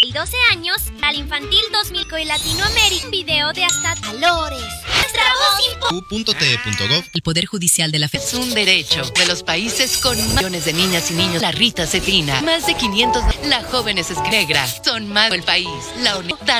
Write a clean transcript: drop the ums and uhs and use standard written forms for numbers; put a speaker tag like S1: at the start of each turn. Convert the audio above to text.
S1: y 12 años, al Infantil 2000 y Latinoamérica, un video de hasta valores. Nuestra voz
S2: U.te.gov.
S3: El Poder Judicial de la
S4: Es un derecho de los países con millones de niñas y niños. La Rita Cetina, más de 500. La Jóvenes es negra. Son más el país. La unidad.